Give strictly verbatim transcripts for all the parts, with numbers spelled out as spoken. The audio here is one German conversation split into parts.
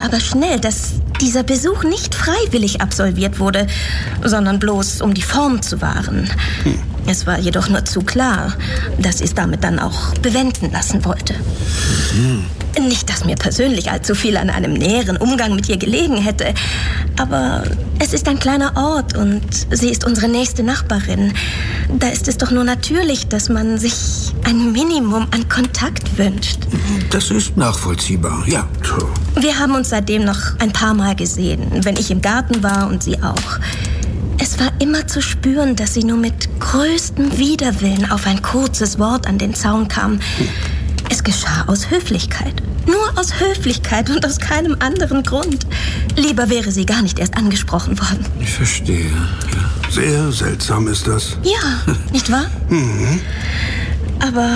aber schnell, dass dieser Besuch nicht freiwillig absolviert wurde, sondern bloß um die Form zu wahren. Hm. Es war jedoch nur zu klar, dass sie es damit dann auch bewenden lassen wollte. Hm. Nicht, dass mir persönlich allzu viel an einem näheren Umgang mit ihr gelegen hätte, aber es ist ein kleiner Ort und sie ist unsere nächste Nachbarin. Da ist es doch nur natürlich, dass man sich ein Minimum an Kontakt wünscht. Das ist nachvollziehbar, ja. Wir haben uns seitdem noch ein paar Mal gesehen, wenn ich im Garten war und sie auch. Es war immer zu spüren, dass sie nur mit größtem Widerwillen auf ein kurzes Wort an den Zaun kam. Es geschah aus Höflichkeit. Nur aus Höflichkeit und aus keinem anderen Grund. Lieber wäre sie gar nicht erst angesprochen worden. Ich verstehe. Ja. Sehr seltsam ist das. Ja, nicht wahr? Mhm. Aber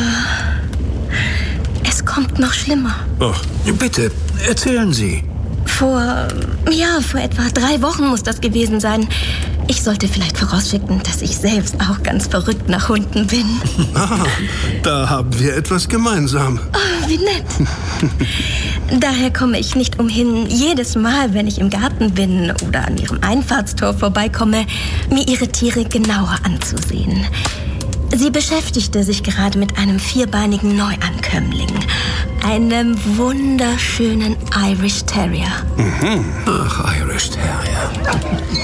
es kommt noch schlimmer. Oh, bitte, erzählen Sie. Vor, ja, vor etwa drei Wochen muss das gewesen sein. Ich sollte vielleicht vorausschicken, dass ich selbst auch ganz verrückt nach Hunden bin. Ah, da haben wir etwas gemeinsam. Oh, wie nett. Daher komme ich nicht umhin, jedes Mal, wenn ich im Garten bin oder an ihrem Einfahrtstor vorbeikomme, mir ihre Tiere genauer anzusehen. Sie beschäftigte sich gerade mit einem vierbeinigen Neuankömmling, einem wunderschönen Irish Terrier. Mhm. Ach, Irish Terrier.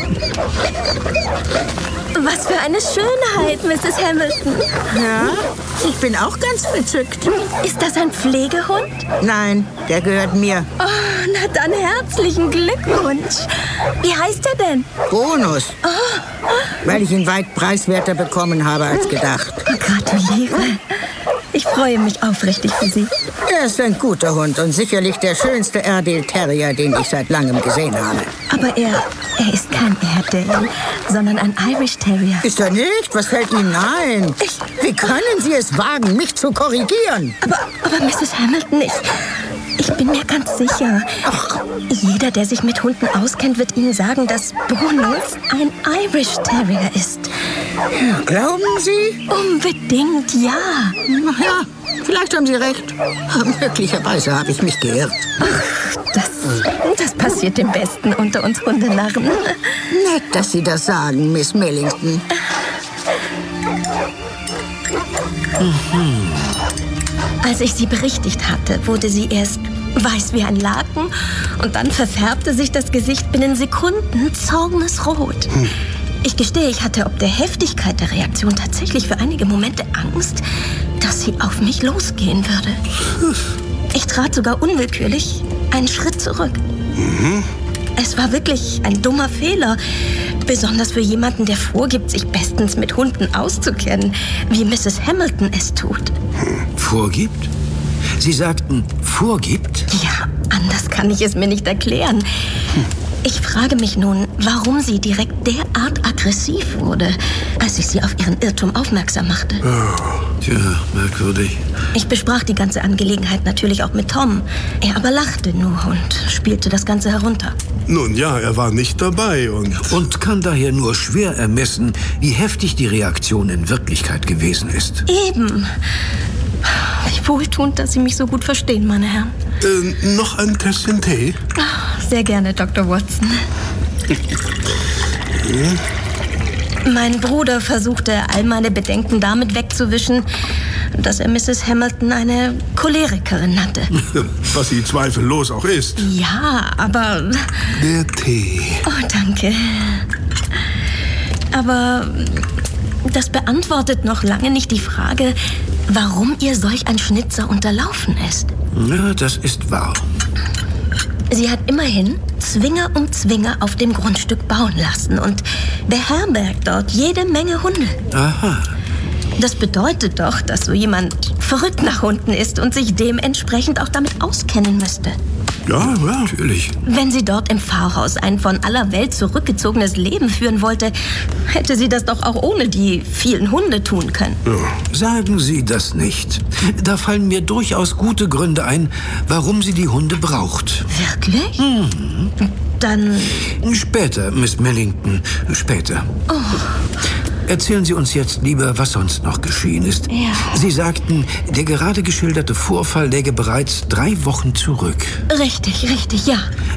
Was für eine Schönheit, Misses Hamilton. Ja, ich bin auch ganz verzückt. Ist das ein Pflegehund? Nein, der gehört mir. Oh, na dann herzlichen Glückwunsch. Wie heißt er denn? Bonus. Oh. Weil ich ihn weit preiswerter bekommen habe als gedacht. Oh, gratuliere. Ich freue mich aufrichtig für Sie. Er ist ein guter Hund und sicherlich der schönste Airedale Terrier, den ich seit langem gesehen habe. Aber er, er ist kein Airedale, sondern ein Irish Terrier. Ist er nicht? Was fällt Ihnen ein? Ich, Wie können Sie es wagen, mich zu korrigieren? Aber, aber Misses Hamilton, ich, ich bin mir ganz sicher. Ach. Jeder, der sich mit Hunden auskennt, wird Ihnen sagen, dass Bonus ein Irish Terrier ist. Glauben Sie? Unbedingt, ja. Ach ja, vielleicht haben Sie recht. Möglicherweise habe ich mich geirrt. Ach, das, das passiert dem Besten unter uns Hundenarren. Nett, dass Sie das sagen, Miss Millington. Mhm. Als ich sie berichtigt hatte, wurde sie erst weiß wie ein Laken und dann verfärbte sich das Gesicht binnen Sekunden zornesrot. Hm. Ich gestehe, ich hatte ob der Heftigkeit der Reaktion tatsächlich für einige Momente Angst, dass sie auf mich losgehen würde. Ich trat sogar unwillkürlich einen Schritt zurück. Mhm. Es war wirklich ein dummer Fehler, besonders für jemanden, der vorgibt, sich bestens mit Hunden auszukennen, wie Misses Hamilton es tut. Vorgibt? Sie sagten, vorgibt? Ja, anders kann ich es mir nicht erklären. Hm. Ich frage mich nun, warum sie direkt derart aggressiv wurde, als ich sie auf ihren Irrtum aufmerksam machte. Oh, tja, merkwürdig. Ich besprach die ganze Angelegenheit natürlich auch mit Tom. Er aber lachte nur und spielte das Ganze herunter. Nun ja, er war nicht dabei und... Und kann daher nur schwer ermessen, wie heftig die Reaktion in Wirklichkeit gewesen ist. Eben. Wie wohltuend, dass Sie mich so gut verstehen, meine Herren. Äh, noch ein Tässchen Tee? Sehr gerne, Doktor Watson. Mein Bruder versuchte, all meine Bedenken damit wegzuwischen, dass er Misses Hamilton eine Cholerikerin nannte. Was sie zweifellos auch ist. Ja, aber... Der Tee. Oh, danke. Aber das beantwortet noch lange nicht die Frage, warum ihr solch ein Schnitzer unterlaufen ist. Ja, das ist wahr. Sie hat immerhin Zwinger um Zwinger auf dem Grundstück bauen lassen und beherbergt dort jede Menge Hunde. Aha. Das bedeutet doch, dass so jemand verrückt nach Hunden ist und sich dementsprechend auch damit auskennen müsste. Ja, ja. Natürlich. Wenn sie dort im Pfarrhaus ein von aller Welt zurückgezogenes Leben führen wollte, hätte sie das doch auch ohne die vielen Hunde tun können. Ja. Sagen Sie das nicht. Da fallen mir durchaus gute Gründe ein, warum sie die Hunde braucht. Wirklich? Mhm. Dann... Später, Miss Millington, später. Oh. Erzählen Sie uns jetzt lieber, was sonst noch geschehen ist. Ja. Sie sagten, der gerade geschilderte Vorfall läge bereits drei Wochen zurück. Richtig, richtig, ja.